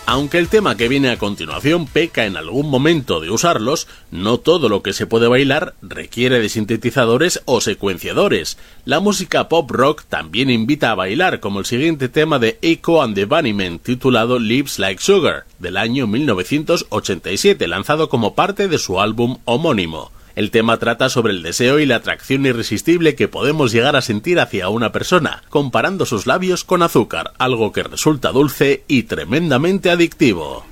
Aunque el tema que viene a continuación peca en algún momento de usarlos, no todo lo que se puede bailar requiere de sintetizadores o secuenciadores. La música pop rock también invita a bailar, como el siguiente tema de Echo and the Bunnymen, titulado Lips Like Sugar, del año 1987, lanzado como parte de su álbum homónimo. El tema trata sobre el deseo y la atracción irresistible que podemos llegar a sentir hacia una persona, comparando sus labios con azúcar, algo que resulta dulce y tremendamente adictivo.